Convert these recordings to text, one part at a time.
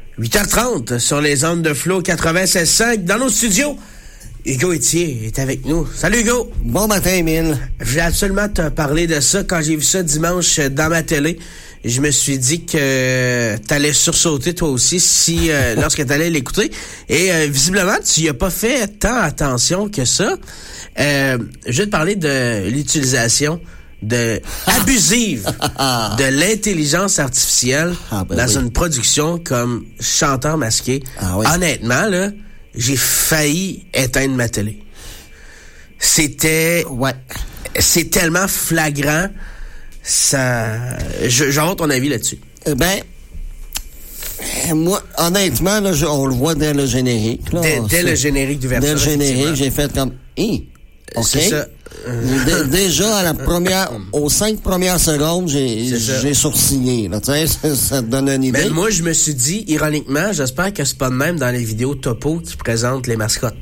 8h30 sur les ondes de Flow 96.5 dans nos studios. Hugo Etier est avec nous. Salut Hugo! Bon matin, Émile. Je voulais absolument te parler de ça. Quand j'ai vu ça dimanche dans ma télé, je me suis dit que t'allais sursauter toi aussi lorsque t'allais l'écouter. Et visiblement, tu y as pas fait tant attention que ça. Je vais te parler de l'utilisation abusive de l'intelligence artificielle dans une production comme Chanteur masqué. Honnêtement, là, j'ai failli éteindre ma télé. C'est tellement flagrant. J'ai hâte ton avis là-dessus. Moi, honnêtement, là, on le voit dès le générique. Là, dès le générique d'ouverture. Dès le générique, j'ai fait comme OK. C'est ça. Déjà, aux 5 premières secondes, j'ai sourcillé. Là, ça te donne une idée. Ben, moi, je me suis dit, ironiquement, j'espère que c'est pas de même dans les vidéos topo qui présentent les mascottes.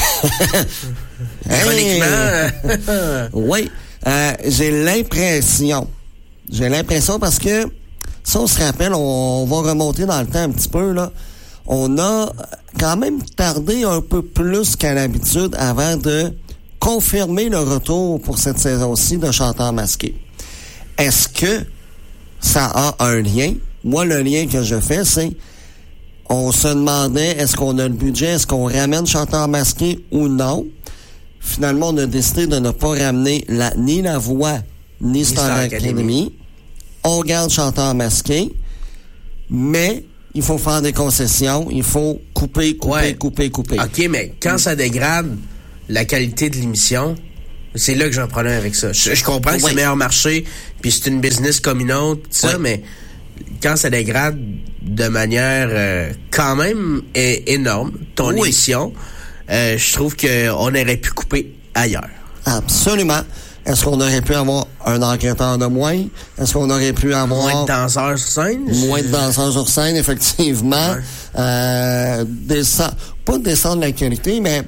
Ironiquement. Oui. J'ai l'impression parce que, si on se rappelle, on va remonter dans le temps un petit peu, là. On a quand même tardé un peu plus qu'à l'habitude avant de confirmer le retour pour cette saison-ci de Chanteur masqué. Est-ce que ça a un lien? Moi, le lien que je fais, c'est on se demandait est-ce qu'on a le budget, est-ce qu'on ramène Chanteur masqué ou non? Finalement, on a décidé de ne pas ramener ni La Voix, ni Star Academy. On garde Chanteur masqué, mais il faut faire des concessions, il faut couper. OK, mais quand ça dégrade la qualité de l'émission, c'est là que j'ai un problème avec ça. Je comprends que c'est le meilleur marché, puis c'est une business comme une autre, ça, mais quand ça dégrade de manière quand même énorme ton émission, je trouve qu'on aurait pu couper ailleurs. Absolument. Est-ce qu'on aurait pu avoir un enquêteur de moins? Est-ce qu'on aurait pu avoir... Moins de danseurs sur scène? Moins de danseurs sur scène, effectivement. Ouais. Pas descendre la qualité, mais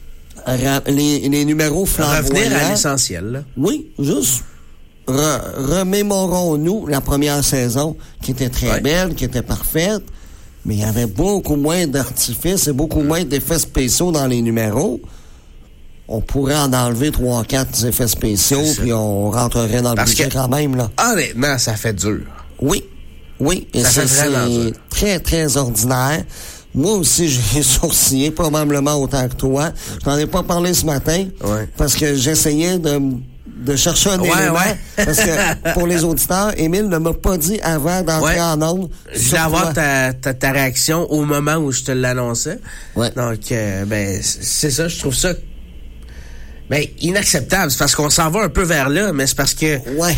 les numéros flamboyants. Revenir à l'essentiel, là. Oui, juste remémorons-nous la première saison qui était très belle, qui était parfaite, mais il y avait beaucoup moins d'artifices et beaucoup moins d'effets spéciaux dans les numéros. On pourrait en enlever 3-4 effets spéciaux, puis on rentrerait dans le budget quand même, là. Honnêtement, ça fait dur. Oui. Et c'est très, très ordinaire. Moi aussi, j'ai sourcillé, probablement autant que toi. Je t'en ai pas parlé ce matin, parce que j'essayais de chercher un élément. Parce que, pour les auditeurs, Émile ne m'a pas dit avant d'entrer en ondes. Je voulais avoir ta réaction au moment où je te l'annonçais. Donc, c'est ça, je trouve ça inacceptable. C'est parce qu'on s'en va un peu vers là, mais c'est parce que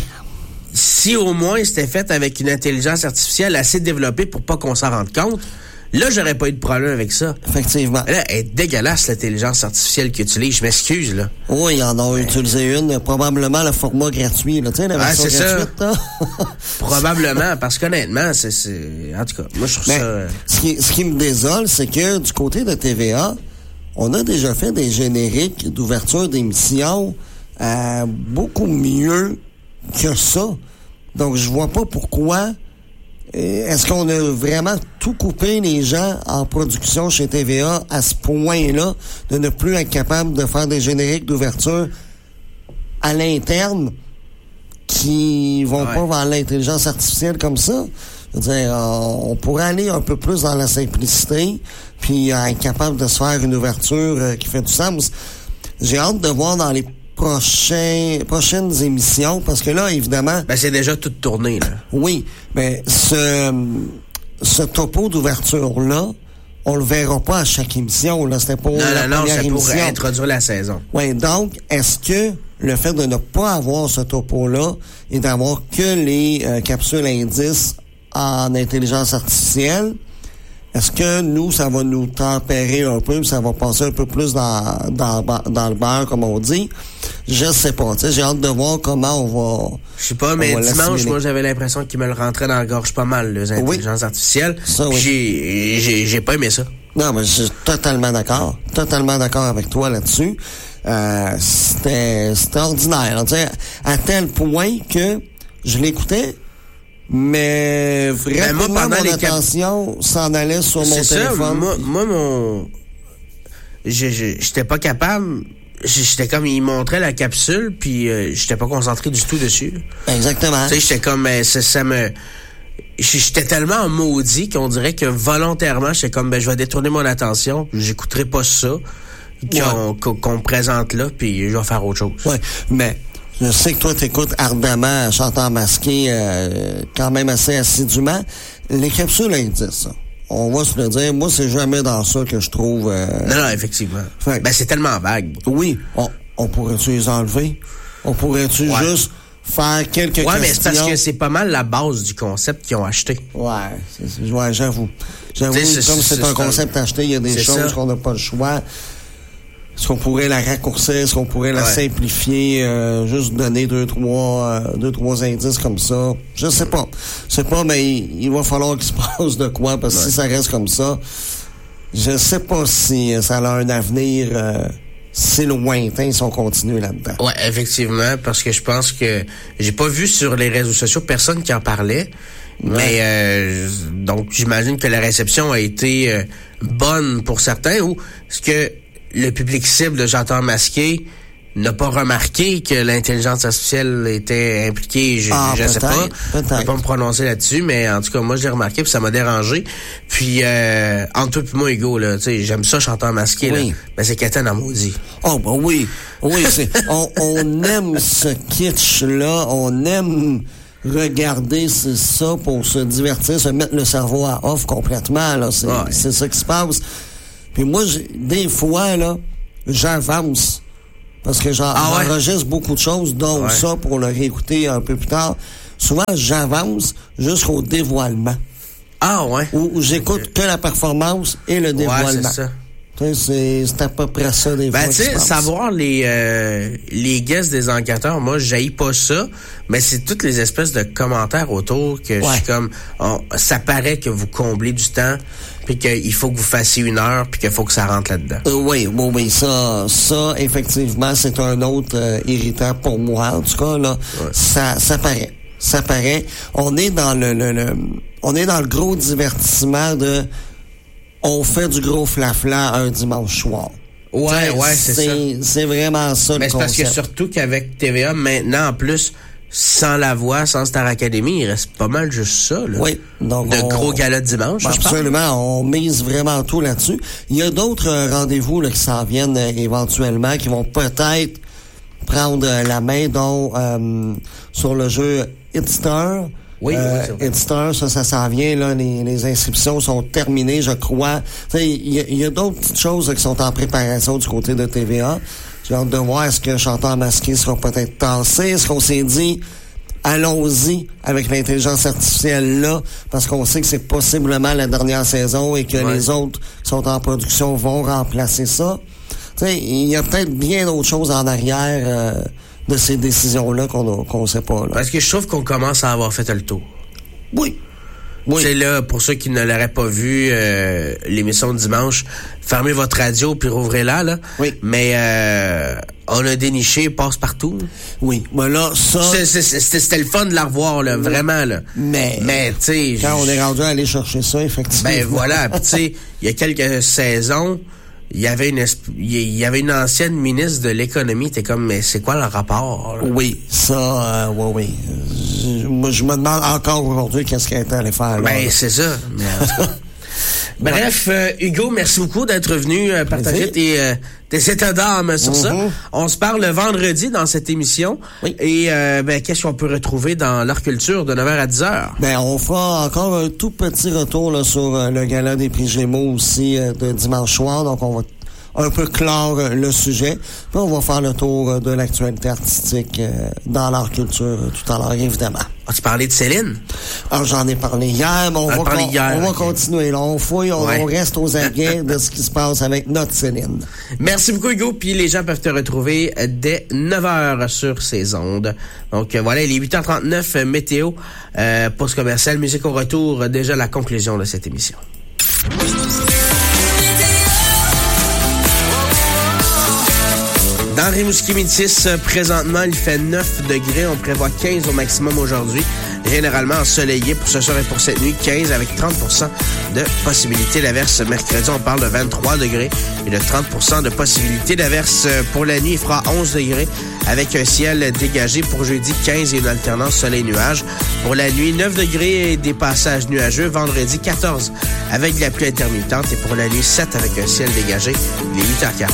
si au moins c'était fait avec une intelligence artificielle assez développée pour pas qu'on s'en rende compte, là, j'aurais pas eu de problème avec ça. Effectivement. Là, elle est dégueulasse, l'intelligence artificielle qu'ils utilisent. Je m'excuse, là. Oui, ils en ont utilisé une, probablement le format gratuit, là. Tu sais, la version gratuite, là. Probablement, parce qu'honnêtement, c'est... En tout cas, moi, je trouve ça... Ce qui me désole, c'est que du côté de TVA, on a déjà fait des génériques d'ouverture d'émissions beaucoup mieux que ça. Donc, je vois pas pourquoi... Est-ce qu'on a vraiment tout coupé les gens en production chez TVA à ce point-là de ne plus être capable de faire des génériques d'ouverture à l'interne qui vont pas vers l'intelligence artificielle comme ça? Je veux dire, on pourrait aller un peu plus dans la simplicité puis être capable de se faire une ouverture qui fait du sens. J'ai hâte de voir dans les prochaines émissions, parce que là, évidemment... c'est déjà tout tourné, là. Oui, mais ce topo d'ouverture-là, on le verra pas à chaque émission, là. C'était pour la première émission. C'est pour introduire la saison. Oui, donc, est-ce que le fait de ne pas avoir ce topo-là et d'avoir que les capsules indices en intelligence artificielle, est-ce que nous, ça va nous tempérer un peu, ça va passer un peu plus dans le beurre, comme on dit? Je sais pas. Tu sais, j'ai hâte de voir comment on va... Je sais pas, mais dimanche, moi, j'avais l'impression qu'il me le rentrait dans la gorge pas mal, les intelligences artificielles. Ça, J'ai pas aimé ça. Non, mais je suis totalement d'accord. Totalement d'accord avec toi là-dessus. C'était ordinaire. Tu sais, à tel point que je l'écoutais, Mais vraiment, moi, pendant mon attention s'en allait sur mon téléphone. Moi, j'étais pas capable. J'étais comme, il montrait la capsule, puis j'étais pas concentré du tout dessus. Exactement. Tu sais, j'étais comme, j'étais tellement maudit qu'on dirait que volontairement, j'étais comme, je vais détourner mon attention, j'écouterai pas ça qu'on me présente là, puis je vais faire autre chose. Ouais, mais je sais que toi, t'écoutes ardemment Chanteur masqué quand même assez assidûment. Les capsules, elles disent ça. On va se le dire. Moi, c'est jamais dans ça que je trouve... Non, effectivement. C'est tellement vague. Oui. On pourrait-tu les enlever? On pourrait-tu juste faire quelques questions? Ouais, mais c'est parce que c'est pas mal la base du concept qu'ils ont acheté. Ouais, j'avoue. Comme c'est un concept acheté, il y a des choses qu'on n'a pas le choix. Est-ce qu'on pourrait la raccourcir? Est-ce qu'on pourrait la simplifier? Juste donner deux, trois indices comme ça? Je sais pas. Mais il va falloir qu'il se passe de quoi, parce que si ça reste comme ça, je sais pas si ça a un avenir si lointain si on continue là-dedans. Ouais, effectivement, parce que je pense que j'ai pas vu sur les réseaux sociaux personne qui en parlait. Mais donc j'imagine que la réception a été bonne pour certains, ou est-ce que le public cible de Chanteur masqué n'a pas remarqué que l'intelligence artificielle était impliquée. Je sais pas. Je peux pas me prononcer là-dessus, mais en tout cas, moi, je l'ai remarqué, puis ça m'a dérangé. Puis, entre toi et moi, Hugo, là, tu sais, j'aime ça, Chanteur masqué, là. Mais c'est Kéten en maudit. Oh, ben oui. Oui, on aime ce kitsch-là. On aime regarder ça pour se divertir, se mettre le cerveau à off complètement, là. C'est ça qui se passe. Puis moi, des fois, là, j'avance. Parce que j'enregistre beaucoup de choses, dont ça, pour le réécouter un peu plus tard. Souvent, j'avance jusqu'au dévoilement. Ah ouais? Où j'écoute que la performance et le dévoilement. Ouais, c'est ça. C'est à peu près ça des fois. Tu sais, savoir les guests des enquêteurs, moi, j'haïs pas ça, mais c'est toutes les espèces de commentaires autour que je suis comme, ça paraît que vous comblez du temps, puis qu'il faut que vous fassiez 1 heure, puis qu'il faut que ça rentre là-dedans. Oui, ça, effectivement, c'est un autre irritant pour moi, en tout cas, là. Ouais. Ça paraît. Ça paraît. On est dans le gros divertissement de, on fait du gros flafla un dimanche soir. Ouais, c'est ça. C'est vraiment ça, mais le concept. Mais c'est parce que surtout qu'avec TVA, maintenant, en plus, sans la voix, sans Star Academy, il reste pas mal juste ça, là. Oui. Donc gros galas de dimanche, absolument. On mise vraiment tout là-dessus. Il y a d'autres rendez-vous, là, qui s'en viennent éventuellement, qui vont peut-être prendre la main, dont sur le jeu Hitster. Oui, Hitster, ça s'en vient, là. Les inscriptions sont terminées, je crois. Il y a d'autres petites choses là, qui sont en préparation du côté de TVA. J'ai hâte de voir, est-ce que Chanteur masqué sera peut-être tassé? Est-ce qu'on s'est dit, allons-y avec l'intelligence artificielle là, parce qu'on sait que c'est possiblement la dernière saison et que les autres qui sont en production vont remplacer ça. Il y a peut-être bien d'autres choses en arrière de ces décisions-là qu'on sait pas. Là. Parce que je trouve qu'on commence à avoir fait le tour. Oui. C'est là, pour ceux qui ne l'auraient pas vu, l'émission de dimanche, fermez votre radio puis rouvrez-la, là. Oui. Mais on a déniché passe-partout. Oui. Mais là, ça... C'était le fun de la revoir, là, vraiment, là. Mais tu sais... Quand on est rendu à aller chercher ça, effectivement... Ben voilà, tu sais, il y a quelques saisons... Il y avait une ancienne ministre de l'économie. T'es comme, mais c'est quoi le rapport? Là? Oui, ça, oui. Je me demande encore aujourd'hui qu'est-ce qu'elle était allée faire. Là. Ben, c'est ça. Mais en tout cas. Bref, Hugo, merci beaucoup d'être venu partager tes états d'âme sur ça. On se parle le vendredi dans cette émission. Oui. Et qu'est-ce qu'on peut retrouver dans l'Art Culture de 9h à 10h? Ben, on fera encore un tout petit retour là, sur le gala des prix Gémeaux aussi de dimanche soir. Donc, on va un peu clore le sujet. Puis on va faire le tour de l'actualité artistique dans l'Art Culture tout à l'heure, évidemment. As-tu parlé de Céline? Alors, j'en ai parlé hier, mais on va continuer. Là, on fouille, on reste aux aguets de ce qui se passe avec notre Céline. Merci beaucoup, Hugo. Puis les gens peuvent te retrouver dès 9h sur ces ondes. Donc voilà, il est 8h39, météo, pause commerciale, musique au retour. Déjà la conclusion de cette émission. Dans Rimouski-Métis, présentement, il fait 9 degrés. On prévoit 15 au maximum aujourd'hui. généralement ensoleillé pour ce soir et pour cette nuit, 15 avec 30% de possibilité d'averse. Mercredi, on parle de 23 degrés et de 30% de possibilité d'averse. Pour la nuit, il fera 11 degrés avec un ciel dégagé. Pour jeudi, 15 et une alternance soleil-nuage. Pour la nuit, 9 degrés et des passages nuageux. Vendredi, 14 avec de la pluie intermittente. Et pour la nuit, 7 avec un ciel dégagé. Il est 8h40.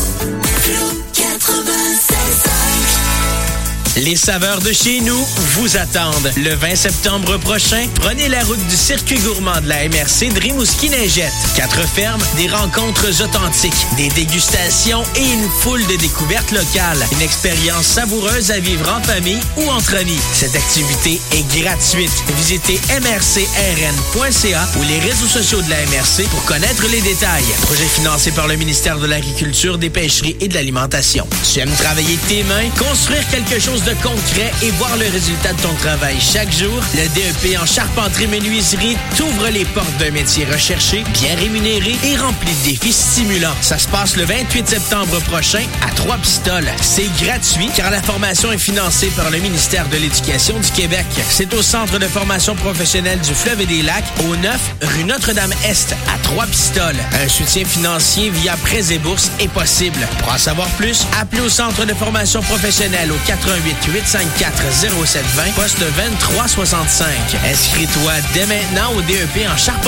Les saveurs de chez nous vous attendent. Le 20 septembre prochain, prenez la route du circuit gourmand de la MRC de Rimouski-Neigette. 4 fermes, des rencontres authentiques, des dégustations et une foule de découvertes locales. Une expérience savoureuse à vivre en famille ou entre amis. Cette activité est gratuite. Visitez mrcrn.ca ou les réseaux sociaux de la MRC pour connaître les détails. Projet financé par le ministère de l'Agriculture, des Pêcheries et de l'Alimentation. Tu aimes travailler de tes mains, construire quelque chose de concret et voir le résultat de ton travail chaque jour? Le DEP en charpenterie-menuiserie t'ouvre les portes d'un métier recherché, bien rémunéré et rempli de défis stimulants. Ça se passe le 28 septembre prochain à Trois-Pistoles. C'est gratuit car la formation est financée par le ministère de l'Éducation du Québec. C'est au Centre de formation professionnelle du Fleuve et des Lacs, au 9 rue Notre-Dame-Est à Trois-Pistoles. Un soutien financier via Prêts et Bourses est possible. Pour en savoir plus, appelez au Centre de formation professionnelle au 88 854 0720, poste 2365. Inscris-toi dès maintenant au DEP en charpenterie